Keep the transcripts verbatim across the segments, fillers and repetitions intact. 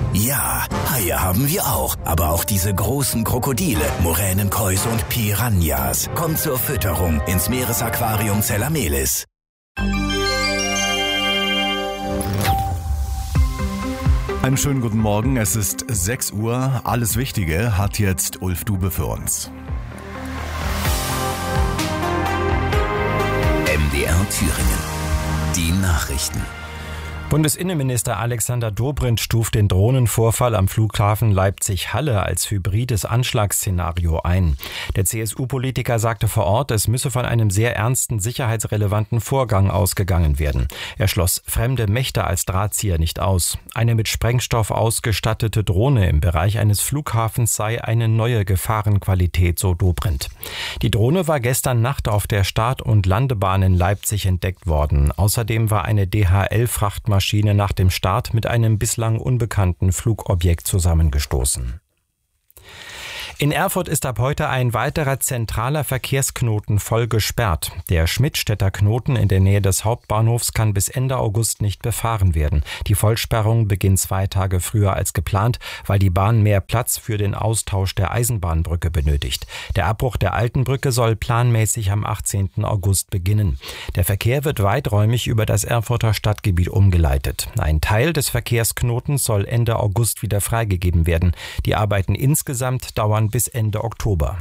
Ja, Haie haben wir auch, aber auch diese großen Krokodile, Moränenkois und Piranhas. Kommt zur Fütterung ins Meeresaquarium Zellamelis. Einen schönen guten Morgen, es ist sechs Uhr. Alles Wichtige hat jetzt Ulf Dube für uns. M D R Thüringen. Die Nachrichten. Bundesinnenminister Alexander Dobrindt stuft den Drohnenvorfall am Flughafen Leipzig-Halle als hybrides Anschlagsszenario ein. Der C S U-Politiker sagte vor Ort, es müsse von einem sehr ernsten, sicherheitsrelevanten Vorgang ausgegangen werden. Er schloss fremde Mächte als Drahtzieher nicht aus. Eine mit Sprengstoff ausgestattete Drohne im Bereich eines Flughafens sei eine neue Gefahrenqualität, so Dobrindt. Die Drohne war gestern Nacht auf der Start- und Landebahn in Leipzig entdeckt worden. Außerdem war eine D H L-Frachtmaschine Maschine nach dem Start mit einem bislang unbekannten Flugobjekt zusammengestoßen. In Erfurt ist ab heute ein weiterer zentraler Verkehrsknoten voll gesperrt. Der Schmidtstädter Knoten in der Nähe des Hauptbahnhofs kann bis Ende August nicht befahren werden. Die Vollsperrung beginnt zwei Tage früher als geplant, weil die Bahn mehr Platz für den Austausch der Eisenbahnbrücke benötigt. Der Abbruch der alten Brücke soll planmäßig am achtzehnten August beginnen. Der Verkehr wird weiträumig über das Erfurter Stadtgebiet umgeleitet. Ein Teil des Verkehrsknotens soll Ende August wieder freigegeben werden. Die Arbeiten insgesamt dauern bis Ende Oktober.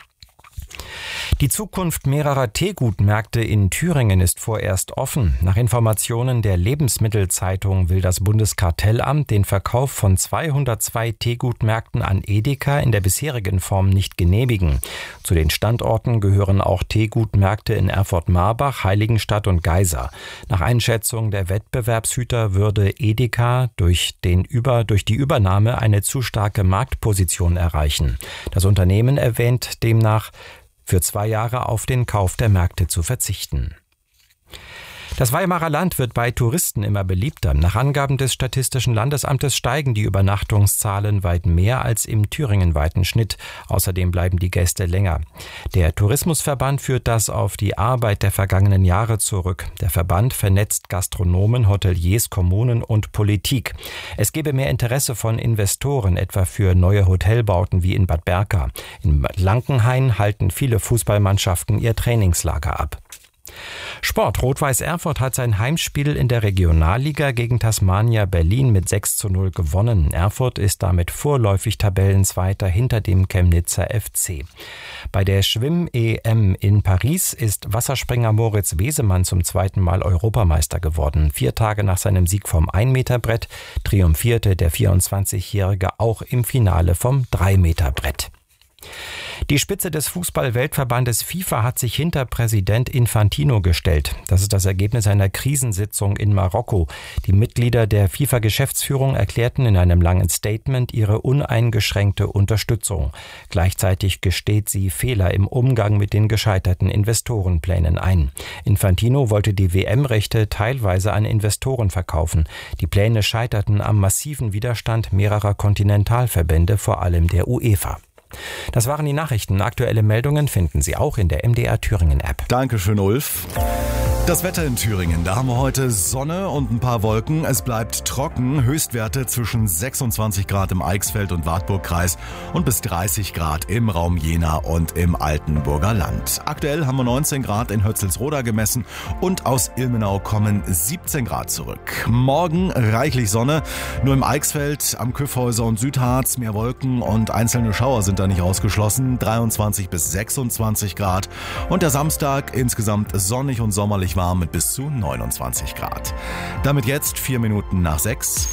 Die Zukunft mehrerer Teegutmärkte in Thüringen ist vorerst offen. Nach Informationen der Lebensmittelzeitung will das Bundeskartellamt den Verkauf von zweihundertzwei Teegutmärkten an Edeka in der bisherigen Form nicht genehmigen. Zu den Standorten gehören auch Teegutmärkte in Erfurt-Marbach, Heiligenstadt und Geisa. Nach Einschätzung der Wettbewerbshüter würde Edeka durch, den Über, durch die Übernahme eine zu starke Marktposition erreichen. Das Unternehmen erwähnt demnach, für zwei Jahre auf den Kauf der Märkte zu verzichten. Das Weimarer Land wird bei Touristen immer beliebter. Nach Angaben des Statistischen Landesamtes steigen die Übernachtungszahlen weit mehr als im thüringenweiten Schnitt. Außerdem bleiben die Gäste länger. Der Tourismusverband führt das auf die Arbeit der vergangenen Jahre zurück. Der Verband vernetzt Gastronomen, Hoteliers, Kommunen und Politik. Es gebe mehr Interesse von Investoren, etwa für neue Hotelbauten wie in Bad Berka. In Lankenhain halten viele Fußballmannschaften ihr Trainingslager ab. Sport. Rot-Weiß Erfurt hat sein Heimspiel in der Regionalliga gegen Tasmania Berlin mit sechs zu null gewonnen. Erfurt ist damit vorläufig Tabellenzweiter hinter dem Chemnitzer F C. Bei der Schwimm-E M in Paris ist Wasserspringer Moritz Wesemann zum zweiten Mal Europameister geworden. Vier Tage nach seinem Sieg vom ein-Meter-Brett triumphierte der vierundzwanzigjährige auch im Finale vom drei-Meter-Brett. Die Spitze des Fußball-Weltverbandes FIFA hat sich hinter Präsident Infantino gestellt. Das ist das Ergebnis einer Krisensitzung in Marokko. Die Mitglieder der FIFA-Geschäftsführung erklärten in einem langen Statement ihre uneingeschränkte Unterstützung. Gleichzeitig gesteht sie Fehler im Umgang mit den gescheiterten Investorenplänen ein. Infantino wollte die W M-Rechte teilweise an Investoren verkaufen. Die Pläne scheiterten am massiven Widerstand mehrerer Kontinentalverbände, vor allem der UEFA. Das waren die Nachrichten. Aktuelle Meldungen finden Sie auch in der M D R Thüringen App. Dankeschön, Ulf. Das Wetter in Thüringen, da haben wir heute Sonne und ein paar Wolken. Es bleibt trocken, Höchstwerte zwischen sechsundzwanzig Grad im Eichsfeld- und Wartburgkreis und bis dreißig Grad im Raum Jena und im Altenburger Land. Aktuell haben wir neunzehn Grad in Hötzelsroda gemessen und aus Ilmenau kommen siebzehn Grad zurück. Morgen reichlich Sonne, nur im Eichsfeld, am Kyffhäuser und Südharz mehr Wolken und einzelne Schauer sind da nicht ausgeschlossen. dreiundzwanzig bis sechsundzwanzig Grad und der Samstag insgesamt sonnig und sommerlich warm mit bis zu neunundzwanzig Grad. Damit jetzt vier Minuten nach sechs.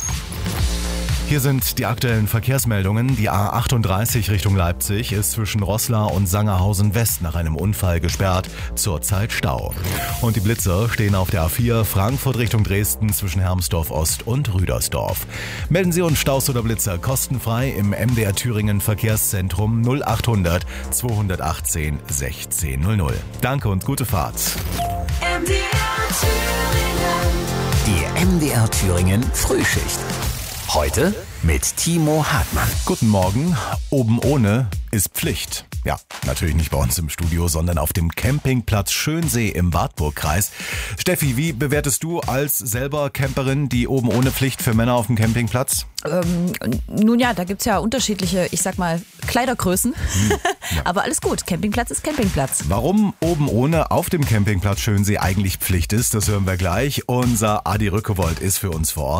Hier sind die aktuellen Verkehrsmeldungen. Die A achtunddreißig Richtung Leipzig ist zwischen Roßla und Sangerhausen West nach einem Unfall gesperrt. Zurzeit Stau. Und die Blitzer stehen auf der A vier Frankfurt Richtung Dresden zwischen Hermsdorf Ost und Rüdersdorf. Melden Sie uns Staus oder Blitzer kostenfrei im M D R Thüringen Verkehrszentrum null achthundert zweihundertachtzehn sechzehn null null. Danke und gute Fahrt. M D R Thüringen. Die M D R Thüringen Frühschicht. Heute mit Timo Hartmann. Guten Morgen. Oben ohne ist Pflicht. Ja, natürlich nicht bei uns im Studio, sondern auf dem Campingplatz Schönsee im Wartburgkreis. Steffi, wie bewertest du als selber Camperin die oben ohne Pflicht für Männer auf dem Campingplatz? Ähm, nun ja, da gibt's ja unterschiedliche, ich sag mal, Kleidergrößen. Hm, ja. Aber alles gut, Campingplatz ist Campingplatz. Warum oben ohne auf dem Campingplatz Schönsee eigentlich Pflicht ist, das hören wir gleich. Unser Adi Rückewold ist für uns vor Ort.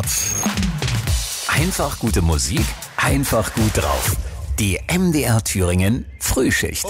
Einfach gute Musik, einfach gut drauf. Die M D R Thüringen Frühschicht.